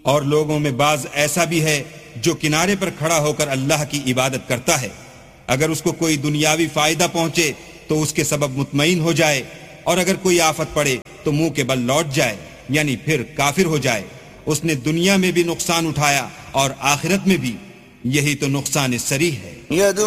और लोगों में बाज ऐसा भी है जो किनारे पर खड़ा होकर अल्लाह की इबादत करता है। अगर उसको कोई दुनियावी फायदा पहुंचे तो उसके सबब मुतमईन हो जाए, और अगर कोई आफत पड़े तो मुंह के बल लौट जाए, यानी फिर काफिर हो जाए। उसने दुनिया में भी नुकसान उठाया और आखिरत में भी। यही तो नुकसान सरी है।